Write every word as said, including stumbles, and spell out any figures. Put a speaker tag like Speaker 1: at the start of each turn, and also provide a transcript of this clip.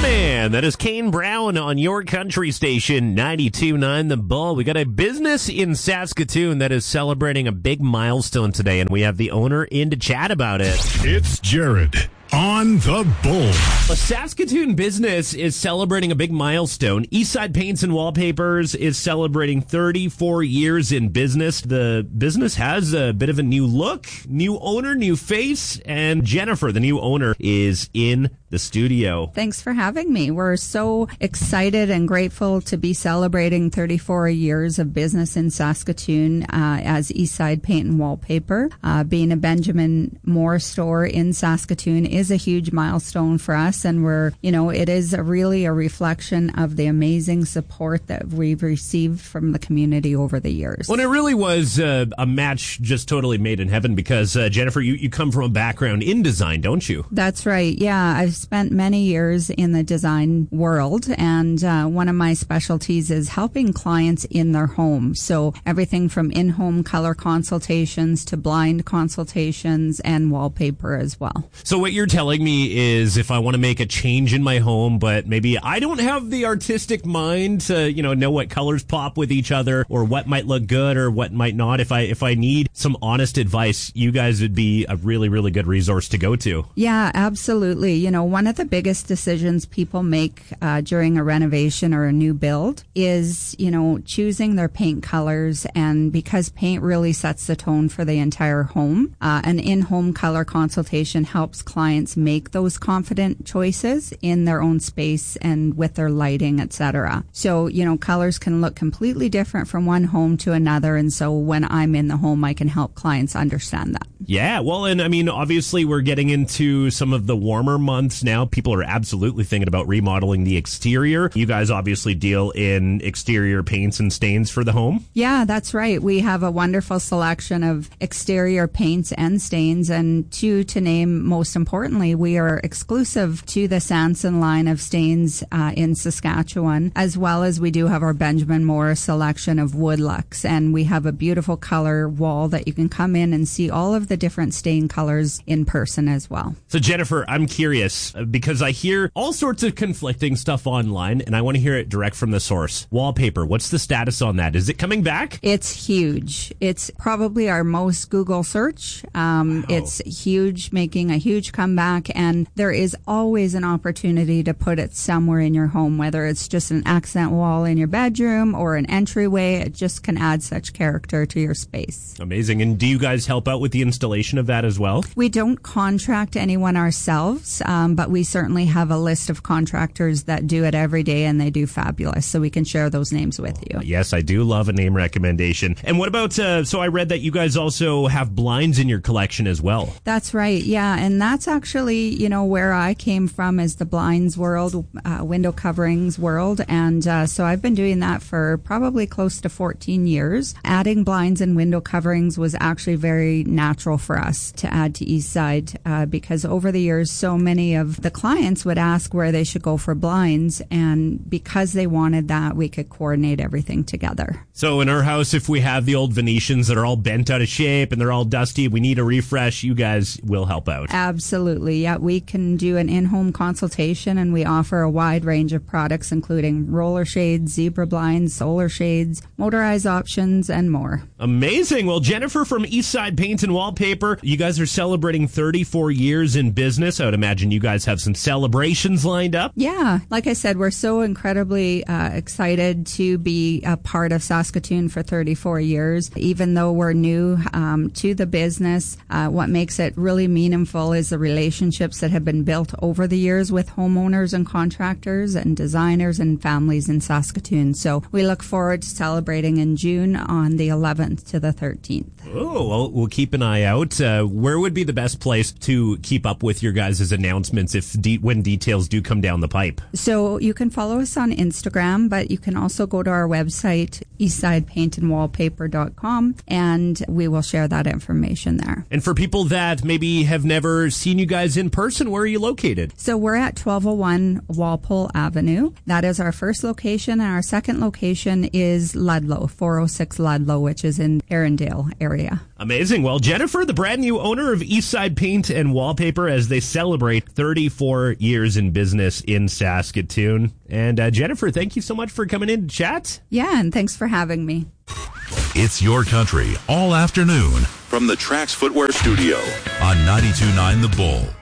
Speaker 1: Man, that is Kane Brown on your country station, ninety-two point nine The Bull. We got a business in Saskatoon that is celebrating a big milestone today, and we have the owner in to chat about it.
Speaker 2: It's Jared on The Bull.
Speaker 1: A Saskatoon business is celebrating a big milestone. Eastside Paints and Wallpapers is celebrating thirty-four years in business. The business has a bit of a new look, new owner, new face, and Jennifer, the new owner, is in the studio.
Speaker 3: Thanks for having me. We're so excited and grateful to be celebrating thirty-four years of business in Saskatoon uh, as Eastside Paint and Wallpaper. Uh, being a Benjamin Moore store in Saskatoon is a huge milestone for us, and we're, you know, it is a really a reflection of the amazing support that we've received from the community over the years.
Speaker 1: Well, it really was uh, a match just totally made in heaven because, uh, Jennifer, you, you come from a background in design, don't you?
Speaker 3: That's right. Yeah, I've spent many years in the design world, and uh, one of my specialties is helping clients in their home. So everything from in-home color consultations to blind consultations and wallpaper as well.
Speaker 1: So what you're telling me is if I want to make a change in my home, but maybe I don't have the artistic mind to, you know, know what colors pop with each other or what might look good or what might not. If I, if I need some honest advice, you guys would be a really, really good resource to go to.
Speaker 3: Yeah, absolutely. You know, one of the biggest decisions people make uh, during a renovation or a new build is, you know, choosing their paint colors. And because paint really sets the tone for the entire home, uh, an in-home color consultation helps clients make those confident choices in their own space and with their lighting, et cetera. So, you know, colors can look completely different from one home to another. And so when I'm in the home, I can help clients understand that.
Speaker 1: Yeah, well, and I mean, obviously we're getting into some of the warmer months now. People are absolutely thinking about remodeling the exterior. You guys obviously deal in exterior paints and stains for the home.
Speaker 3: Yeah, that's right. We have a wonderful selection of exterior paints and stains. And two, to name most importantly, we are exclusive to the Sanson line of stains uh, in Saskatchewan, as well as we do have our Benjamin Moore selection of wood lux. And we have a beautiful color wall that you can come in and see all of the different stain colors in person as well.
Speaker 1: So Jennifer, I'm curious because I hear all sorts of conflicting stuff online and I want to hear it direct from the source. Wallpaper, what's the status on that? Is it coming back?
Speaker 3: It's huge. It's probably our most Google search. Um, wow. It's huge, making a huge comeback, and there is always an opportunity to put it somewhere in your home, whether it's just an accent wall in your bedroom or an entryway. It just can add such character to your space.
Speaker 1: Amazing. And do you guys help out with the installation of that as well?
Speaker 3: We don't contract anyone ourselves, um, but we certainly have a list of contractors that do it every day, and they do fabulous. So we can share those names with you.
Speaker 1: Uh, yes, I do love a name recommendation. And what about, uh, so I read that you guys also have blinds in your collection as well.
Speaker 3: That's right. Yeah. And that's actually, you know, where I came from is the blinds world, uh, window coverings world. And uh, so I've been doing that for probably close to fourteen years. Adding blinds and window coverings was actually very natural for us to add to Eastside uh, because over the years, so many of the clients would ask where they should go for blinds. And because they wanted that, we could coordinate everything together.
Speaker 1: So in our house, if we have the old Venetians that are all bent out of shape and they're all dusty, we need a refresh, you guys will help out.
Speaker 3: Absolutely. Yeah, we can do an in-home consultation, and we offer a wide range of products, including roller shades, zebra blinds, solar shades, motorized options, and more.
Speaker 1: Amazing. Well, Jennifer from Eastside Paint and Wallpaper, you guys are celebrating thirty-four years in business. I would imagine you guys have some celebrations lined up.
Speaker 3: Yeah. Like I said, we're so incredibly uh, excited to be a part of Saskatoon for thirty-four years. Even though we're new um, to the business, uh, what makes it really meaningful is the relationships that have been built over the years with homeowners and contractors and designers and families in Saskatoon. So we look forward to celebrating in June on the eleventh to the thirteenth.
Speaker 1: Oh, well, we'll keep an eye out. Uh, where would be the best place to keep up with your guys' announcements if de- when details do come down the pipe?
Speaker 3: So you can follow us on Instagram, but you can also go to our website, eastside paint and wallpaper dot com, and we will share that information there.
Speaker 1: And for people that maybe have never seen you guys in person, where are you located?
Speaker 3: So we're at twelve oh one Walpole Avenue. That is our first location, and our second location is Ludlow, four oh six Ludlow, which is in Arundel area.
Speaker 1: Amazing. Well, Jennifer, the brand new owner of Eastside Paint and Wallpaper, as they celebrate thirty thirty-four years in business in Saskatoon. And uh, Jennifer, thank you so much for coming in to chat.
Speaker 3: Yeah, and thanks for having me.
Speaker 4: It's your country all afternoon
Speaker 5: from the Trax Footwear Studio
Speaker 4: on ninety-two point nine The Bull.